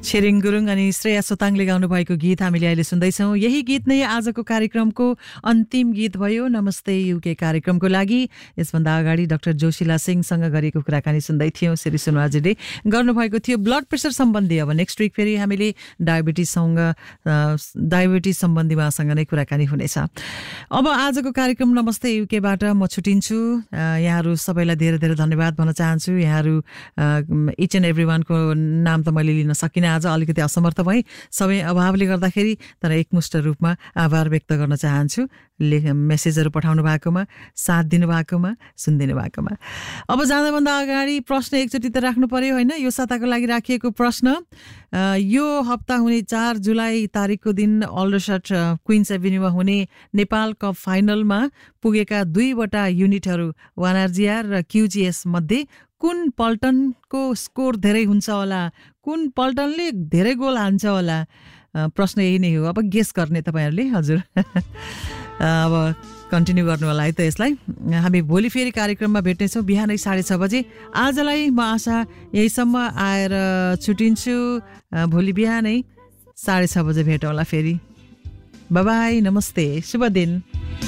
छिरिङ गुरुङ अनि श्रेया सोताङले गाउनु भएको गीत हामीले अहिले सुन्दैछौँ। यही गीत नै आजको कार्यक्रमको अन्तिम गीत भयो। नमस्ते युके कार्यक्रमको लागि यसभन्दा अगाडि डाक्टर जोशीला सिंहसँग गरेको कुराकानी सुन्दै थियौँ। श्री सुनवाजीले गर्नुभएको थियो ब्लड प्रेसर सम्बन्धी। अब नेक्स्ट विक फेरि हामीले डायबिटिज सम्बन्धी उहाँसँग नै कुराकानी हुनेछ। अब आजको कार्यक्रम नमस्ते युकेबाट म छुटिन्छु। यहाँहरू सबैलाई धेरै धेरै धन्यवाद भन्न चाहन्छु। यहाँहरू इच एन्ड एभ्री वानको नाम त मैले लिन सकिनँ, आज अलिकति असमर्थ भएँ समय अभावले गर्दाखेरि, तर एकमुष्ट रूपमा आभार व्यक्त गर्न चाहन्छु मेसेजहरू पठाउनु भएकोमा, साथ दिनु भएकोमा, सुनिदिनु भएकोमा। अब जाँदाभन्दा अगाडि प्रश्न एकचोटि त राख्नु पर्यो होइन। यो साताको लागि राखिएको प्रश्न, यो हप्ता हुने 4 जुलाई तारिकको दिन अल्डरसट क्विन्स एभिन्यूमा हुने नेपाल कप फाइनलमा पुगेका 2वटा युनिटहरू वानआरजिआर र क्युजिएस मध्ये कुन पल्टनको स्कोर धेरै हुन्छ होला, कुन पल्टनले धेरै गोल हान्छ होला? प्रश्न यही नै हो। अब गेस गर्ने तपाईँहरूले। हजुर अब कन्टिन्यू गर्नु होला है त यसलाई। हामी भोलि फेरि कार्यक्रममा भेट्नेछौँ बिहानै 6:30 बजे। आजलाई म आशा यहीसम्म आएर छुटिन्छु। भोलि बिहानै 6:30 बजे भेटौँला फेरि। बाई बाई, नमस्ते, शुभ दिन।